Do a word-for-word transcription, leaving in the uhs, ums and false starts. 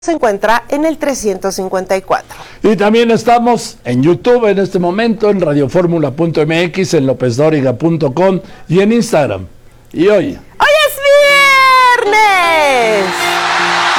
se encuentra en el trescientos cincuenta y cuatro. Y también estamos en YouTube en este momento, en radioformula punto m x, en lopez dóriga punto com y en Instagram. Y hoy... ¡Hoy es viernes!